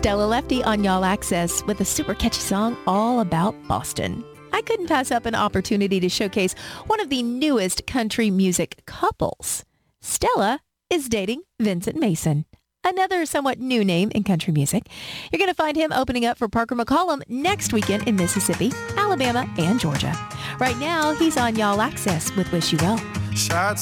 Stella Lefty on Y'all Access with a super catchy song all about Boston. I couldn't pass up an opportunity to showcase one of the newest country music couples. Stella is dating Vincent Mason, another somewhat new name in country music. You're going to find him opening up for Parker McCollum next weekend in Mississippi, Alabama, and Georgia. Right now, he's on Y'all Access with Wish You Well. Shots